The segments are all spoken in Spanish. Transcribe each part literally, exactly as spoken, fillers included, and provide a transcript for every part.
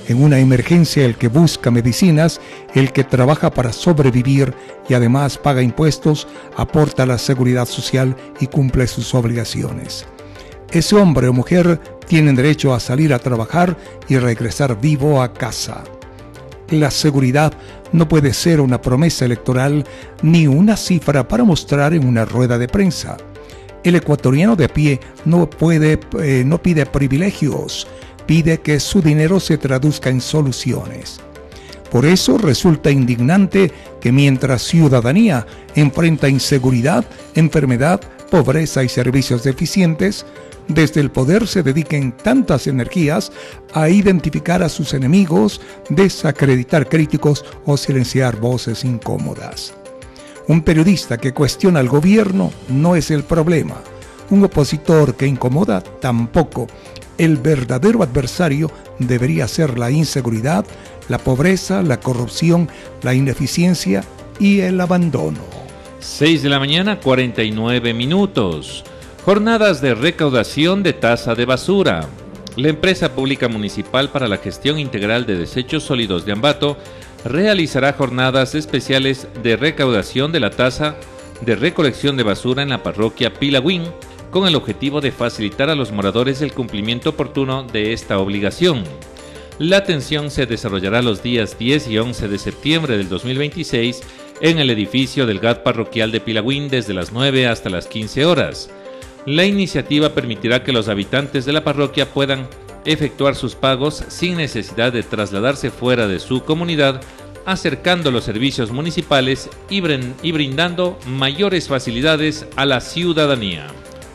En una emergencia, el que busca medicinas, el que trabaja para sobrevivir y además paga impuestos, aporta a la seguridad social y cumple sus obligaciones. Ese hombre o mujer tienen derecho a salir a trabajar y regresar vivo a casa. La seguridad no puede ser una promesa electoral ni una cifra para mostrar en una rueda de prensa. El ecuatoriano de a pie no puede, eh, no pide privilegios, pide que su dinero se traduzca en soluciones. Por eso resulta indignante que mientras ciudadanía enfrenta inseguridad, enfermedad, pobreza y servicios deficientes, desde el poder se dediquen tantas energías a identificar a sus enemigos, desacreditar críticos o silenciar voces incómodas. Un periodista que cuestiona al gobierno no es el problema. Un opositor que incomoda tampoco. El verdadero adversario debería ser la inseguridad, la pobreza, la corrupción, la ineficiencia y el abandono. seis de la mañana, cuarenta y nueve minutos. Jornadas de recaudación de tasa de basura. La Empresa Pública Municipal para la Gestión Integral de Desechos Sólidos de Ambato realizará jornadas especiales de recaudación de la tasa de recolección de basura en la parroquia Pilagüín, con el objetivo de facilitar a los moradores el cumplimiento oportuno de esta obligación. La atención se desarrollará los días diez y once de septiembre del dos mil veintiséis en el edificio del G A T parroquial de Pilagüín desde las nueve hasta las quince horas. La iniciativa permitirá que los habitantes de la parroquia puedan efectuar sus pagos sin necesidad de trasladarse fuera de su comunidad, acercando los servicios municipales y brindando mayores facilidades a la ciudadanía.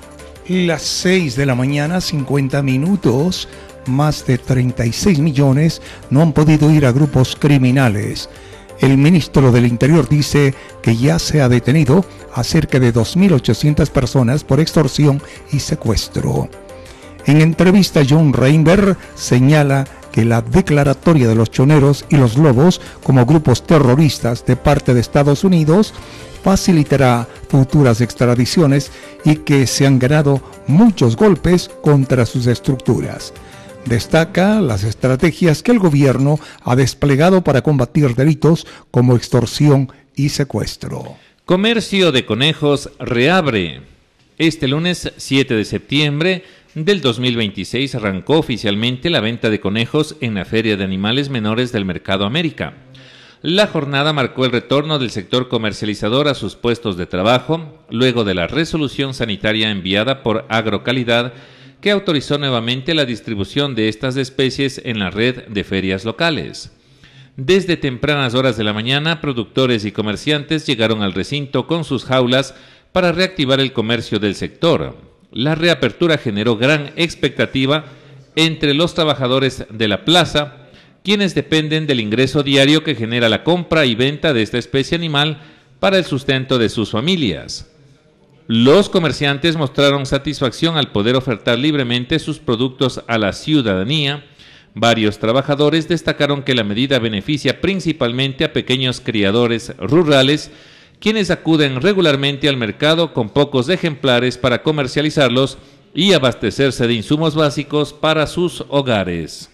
Las seis de la mañana, cincuenta minutos, más de treinta y seis millones no han podido ir a grupos criminales. El ministro del Interior dice que ya se ha detenido a cerca de dos mil ochocientas personas por extorsión y secuestro. En entrevista, John Reinberg señala que la declaratoria de los choneros y los lobos como grupos terroristas de parte de Estados Unidos facilitará futuras extradiciones y que se han ganado muchos golpes contra sus estructuras. Destaca las estrategias que el gobierno ha desplegado para combatir delitos como extorsión y secuestro. Comercio de conejos reabre. Este lunes siete de septiembre del dos mil veintiséis arrancó oficialmente la venta de conejos en la Feria de Animales Menores del Mercado América. La jornada marcó el retorno del sector comercializador a sus puestos de trabajo, luego de la resolución sanitaria enviada por Agrocalidad, que autorizó nuevamente la distribución de estas especies en la red de ferias locales. Desde tempranas horas de la mañana, productores y comerciantes llegaron al recinto con sus jaulas para reactivar el comercio del sector. La reapertura generó gran expectativa entre los trabajadores de la plaza, quienes dependen del ingreso diario que genera la compra y venta de esta especie animal para el sustento de sus familias. Los comerciantes mostraron satisfacción al poder ofertar libremente sus productos a la ciudadanía. Varios trabajadores destacaron que la medida beneficia principalmente a pequeños criadores rurales, quienes acuden regularmente al mercado con pocos ejemplares para comercializarlos y abastecerse de insumos básicos para sus hogares.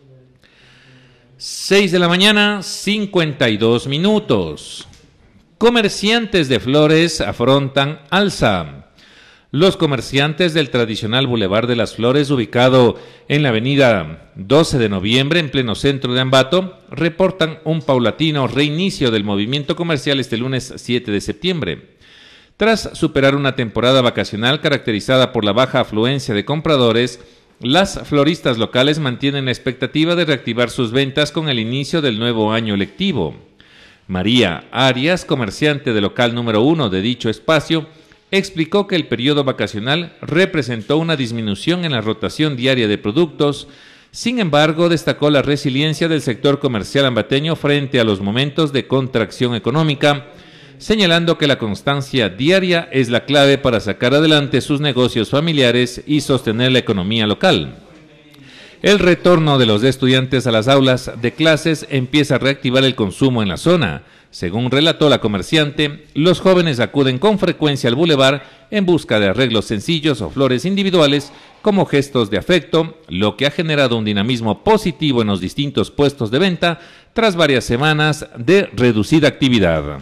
seis de la mañana, cincuenta y dos minutos. Comerciantes de flores afrontan alza. Los comerciantes del tradicional Boulevard de las Flores, ubicado en la avenida doce de noviembre, en pleno centro de Ambato, reportan un paulatino reinicio del movimiento comercial este lunes siete de septiembre. Tras superar una temporada vacacional caracterizada por la baja afluencia de compradores, las floristas locales mantienen la expectativa de reactivar sus ventas con el inicio del nuevo año lectivo. María Arias, comerciante del local número uno de dicho espacio, explicó que el periodo vacacional representó una disminución en la rotación diaria de productos. Sin embargo, destacó la resiliencia del sector comercial ambateño frente a los momentos de contracción económica, señalando que la constancia diaria es la clave para sacar adelante sus negocios familiares y sostener la economía local. El retorno de los estudiantes a las aulas de clases empieza a reactivar el consumo en la zona, Según relató la comerciante, los jóvenes acuden con frecuencia al bulevar en busca de arreglos sencillos o flores individuales como gestos de afecto, lo que ha generado un dinamismo positivo en los distintos puestos de venta tras varias semanas de reducida actividad.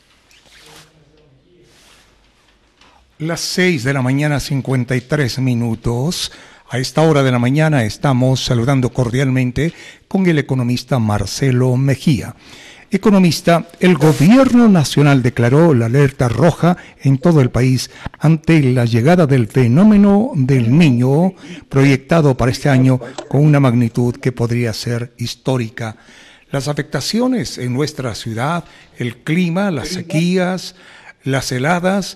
Las seis de la mañana, cincuenta y tres minutos. A esta hora de la mañana estamos saludando cordialmente con el economista Marcelo Mejía. Economista, el gobierno nacional declaró la alerta roja en todo el país ante la llegada del fenómeno del Niño, proyectado para este año con una magnitud que podría ser histórica. Las afectaciones en nuestra ciudad, el clima, las sequías, las heladas,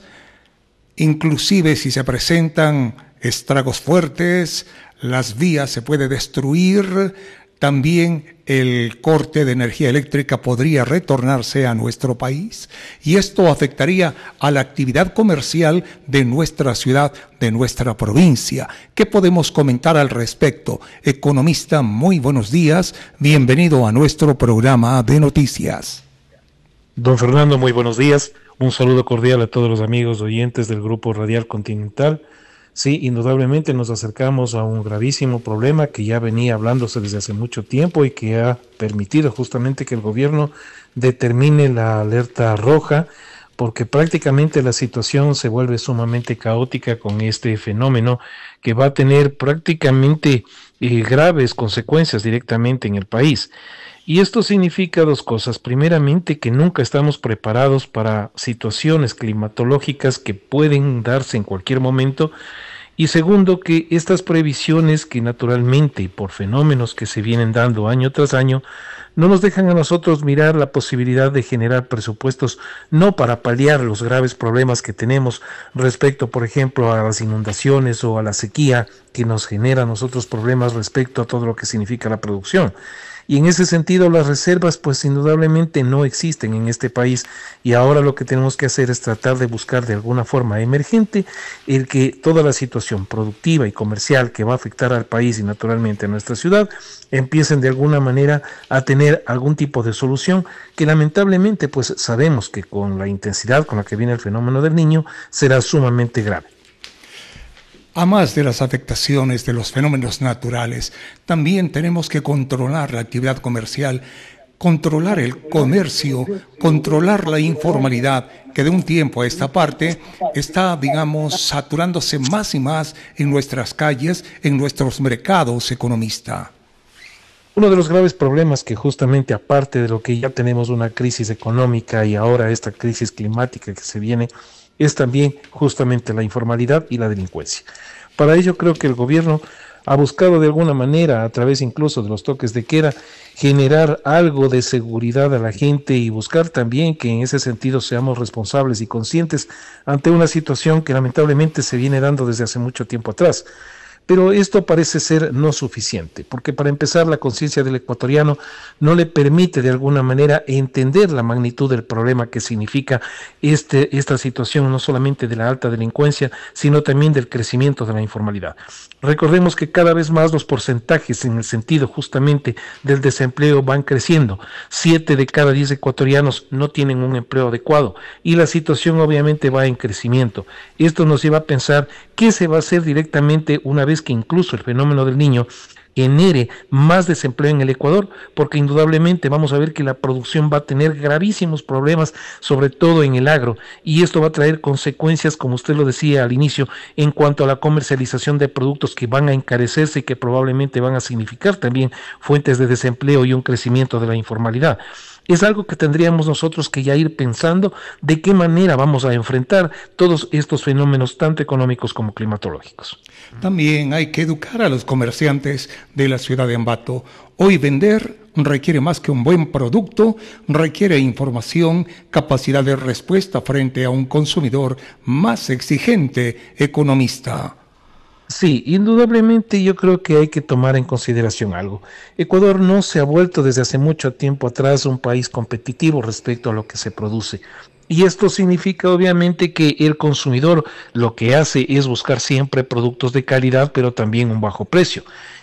inclusive si se presentan estragos fuertes, las vías se puede destruir. También el corte de energía eléctrica podría retornarse a nuestro país y esto afectaría a la actividad comercial de nuestra ciudad, de nuestra provincia. ¿Qué podemos comentar al respecto? Economista, muy buenos días. Bienvenido a nuestro programa de noticias. Don Fernando, muy buenos días. Un saludo cordial a todos los amigos oyentes del Grupo Radial Continental. Sí, indudablemente nos acercamos a un gravísimo problema que ya venía hablándose desde hace mucho tiempo y que ha permitido justamente que el gobierno determine la alerta roja, porque prácticamente la situación se vuelve sumamente caótica con este fenómeno que va a tener prácticamente eh, graves consecuencias directamente en el país. Y esto significa dos cosas. Primeramente, que nunca estamos preparados para situaciones climatológicas que pueden darse en cualquier momento. Y segundo, que estas previsiones que naturalmente, por fenómenos que se vienen dando año tras año, no nos dejan a nosotros mirar la posibilidad de generar presupuestos no para paliar los graves problemas que tenemos respecto, por ejemplo, a las inundaciones o a la sequía que nos genera a nosotros problemas respecto a todo lo que significa la producción. Y en ese sentido las reservas pues indudablemente no existen en este país y ahora lo que tenemos que hacer es tratar de buscar de alguna forma emergente el que toda la situación productiva y comercial que va a afectar al país y naturalmente a nuestra ciudad empiecen de alguna manera a tener algún tipo de solución que lamentablemente pues sabemos que con la intensidad con la que viene el fenómeno del Niño será sumamente grave. A más de las afectaciones de los fenómenos naturales, también tenemos que controlar la actividad comercial, controlar el comercio, controlar la informalidad, que de un tiempo a esta parte está, digamos, saturándose más y más en nuestras calles, en nuestros mercados, economista. Uno de los graves problemas que justamente aparte de lo que ya tenemos una crisis económica y ahora esta crisis climática que se viene, es también justamente la informalidad y la delincuencia. Para ello creo que el gobierno ha buscado de alguna manera, a través incluso de los toques de queda, generar algo de seguridad a la gente y buscar también que en ese sentido seamos responsables y conscientes ante una situación que lamentablemente se viene dando desde hace mucho tiempo atrás. Pero esto parece ser no suficiente, porque para empezar la conciencia del ecuatoriano no le permite de alguna manera entender la magnitud del problema que significa este, esta situación, no solamente de la alta delincuencia, sino también del crecimiento de la informalidad. Recordemos que cada vez más los porcentajes en el sentido justamente del desempleo van creciendo. Siete de cada diez ecuatorianos no tienen un empleo adecuado y la situación obviamente va en crecimiento. Esto nos lleva a pensar qué se va a hacer directamente una vez que incluso el fenómeno del Niño genere más desempleo en el Ecuador, porque indudablemente vamos a ver que la producción va a tener gravísimos problemas, sobre todo en el agro, y esto va a traer consecuencias, como usted lo decía al inicio, en cuanto a la comercialización de productos que van a encarecerse y que probablemente van a significar también fuentes de desempleo y un crecimiento de la informalidad. Es algo que tendríamos nosotros que ya ir pensando de qué manera vamos a enfrentar todos estos fenómenos tanto económicos como climatológicos. También hay que educar a los comerciantes de la ciudad de Ambato. Hoy vender requiere más que un buen producto, requiere información, capacidad de respuesta frente a un consumidor más exigente, economista. Sí, indudablemente yo creo que hay que tomar en consideración algo. Ecuador no se ha vuelto desde hace mucho tiempo atrás un país competitivo respecto a lo que se produce. Y esto significa obviamente que el consumidor lo que hace es buscar siempre productos de calidad, pero también un bajo precio.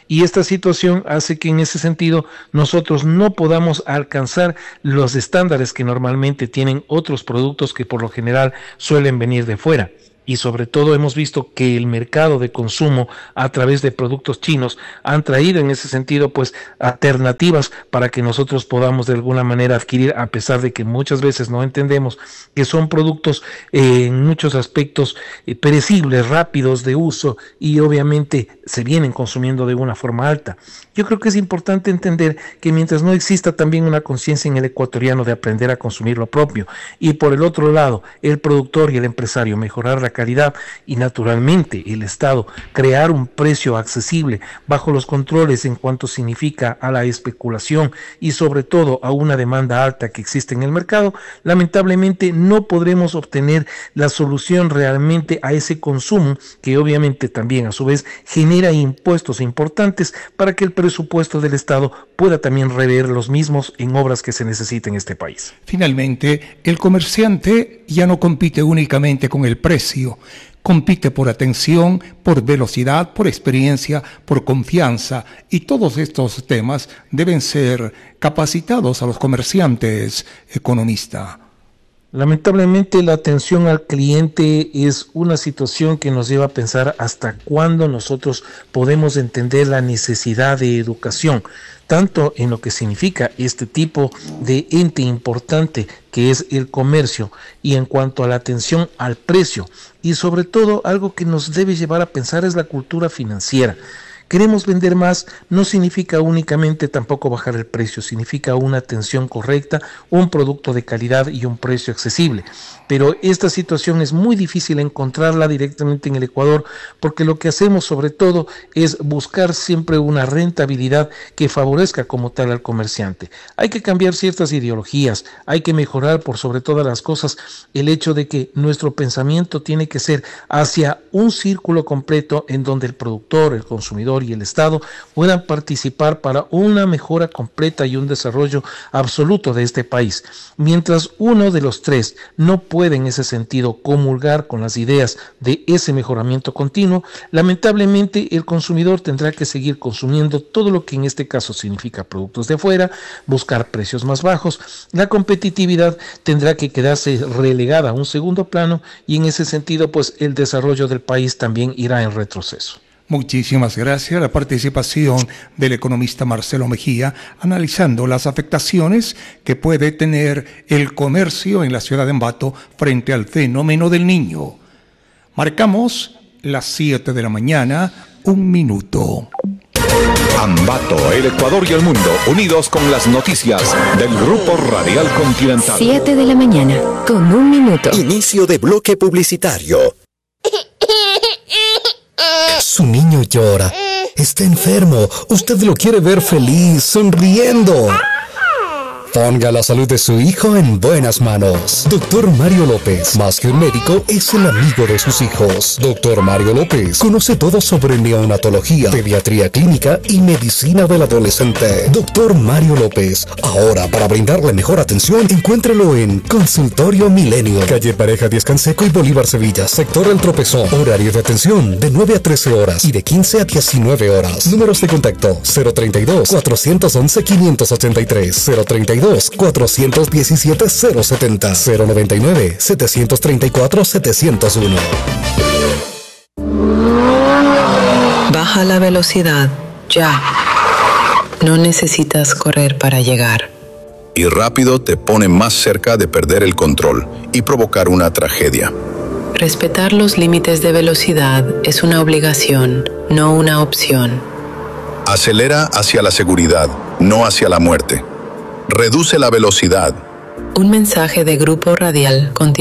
Y esta situación hace que en ese sentido nosotros no podamos alcanzar los estándares que normalmente tienen otros productos que por lo general suelen venir de fuera. Y sobre todo hemos visto que el mercado de consumo a través de productos chinos han traído en ese sentido pues alternativas para que nosotros podamos de alguna manera adquirir, a pesar de que muchas veces no entendemos que son productos eh, en muchos aspectos eh, perecibles, rápidos de uso y obviamente se vienen consumiendo de una forma alta. Yo creo que es importante entender que mientras no exista también una conciencia en el ecuatoriano de aprender a consumir lo propio y por el otro lado el productor y el empresario mejorar la calidad y naturalmente el Estado crear un precio accesible bajo los controles en cuanto significa a la especulación y sobre todo a una demanda alta que existe en el mercado, lamentablemente no podremos obtener la solución realmente a ese consumo que obviamente también a su vez genera impuestos importantes para que el presupuesto del Estado pueda también rever los mismos en obras que se necesiten en este país. Finalmente, el comerciante ya no compite únicamente con el precio, compite por atención, por velocidad, por experiencia, por confianza, y todos estos temas deben ser capacitados a los comerciantes, economista. Lamentablemente la atención al cliente es una situación que nos lleva a pensar hasta cuándo nosotros podemos entender la necesidad de educación, tanto en lo que significa este tipo de ente importante que es el comercio y en cuanto a la atención al precio, y sobre todo algo que nos debe llevar a pensar es la cultura financiera. Queremos vender más no significa únicamente tampoco bajar el precio, significa una atención correcta, un producto de calidad y un precio accesible. Pero esta situación es muy difícil encontrarla directamente en el Ecuador porque lo que hacemos sobre todo es buscar siempre una rentabilidad que favorezca como tal al comerciante. Hay que cambiar ciertas ideologías, hay que mejorar por sobre todas las cosas el hecho de que nuestro pensamiento tiene que ser hacia un círculo completo en donde el productor, el consumidor y el Estado puedan participar para una mejora completa y un desarrollo absoluto de este país. Mientras uno de los tres no puede en ese sentido comulgar con las ideas de ese mejoramiento continuo, lamentablemente el consumidor tendrá que seguir consumiendo todo lo que en este caso significa productos de afuera, buscar precios más bajos, la competitividad tendrá que quedarse relegada a un segundo plano y en ese sentido pues el desarrollo del país también irá en retroceso. Muchísimas gracias. La participación del economista Marcelo Mejía analizando las afectaciones que puede tener el comercio en la ciudad de Ambato frente al fenómeno del Niño. Marcamos las siete de la mañana, un minuto. Ambato, el Ecuador y el mundo, unidos con las noticias del Grupo Radial Continental. siete de la mañana, con un minuto. Inicio de bloque publicitario. Su niño llora. Está enfermo. Usted lo quiere ver feliz, sonriendo. Ponga la salud de su hijo en buenas manos. Doctor Mario López, más que un médico, es el amigo de sus hijos. Doctor Mario López conoce todo sobre neonatología, pediatría clínica y medicina del adolescente. Doctor Mario López, ahora para brindarle mejor atención, encuéntrelo en Consultorio Milenio, calle Pareja Díaz Canseco y Bolívar Sevilla, sector El Tropezón. Horario de atención de nueve a trece horas y de quince a diecinueve horas. Números de contacto cero treinta y dos, cuatrocientos once, quinientos ochenta y tres, cero treinta y dos, cuatrocientos diecisiete, cero setenta, cero noventa y nueve, setecientos treinta y cuatro, setecientos uno. Baja la velocidad, ya. No necesitas correr para llegar. Y rápido te pone más cerca de perder el control y provocar una tragedia. Respetar los límites de velocidad es una obligación, no una opción. Acelera hacia la seguridad, no hacia la muerte. Reduce la velocidad. Un mensaje de Grupo Radial Continental.